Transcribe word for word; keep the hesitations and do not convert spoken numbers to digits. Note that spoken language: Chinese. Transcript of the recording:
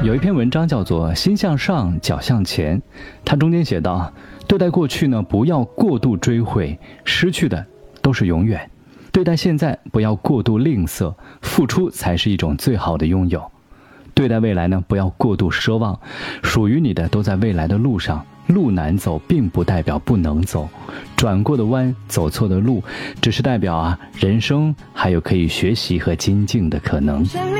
有一篇文章叫做《心向上，脚向前》，它中间写道，对待过去呢，不要过度追悔，失去的都是永远；对待现在，不要过度吝啬，付出才是一种最好的拥有；对待未来呢，不要过度奢望，属于你的都在未来的路上，路难走并不代表不能走，转过的弯，走错的路，只是代表啊，人生还有可以学习和精进的可能。